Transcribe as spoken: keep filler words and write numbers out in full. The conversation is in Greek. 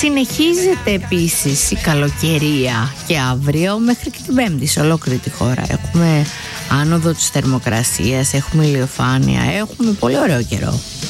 Συνεχίζεται επίσης η καλοκαιρία και αύριο μέχρι και την Πέμπτη σε ολόκληρη τη χώρα. Έχουμε άνοδο της θερμοκρασίας, έχουμε ηλιοφάνεια, έχουμε πολύ ωραίο καιρό.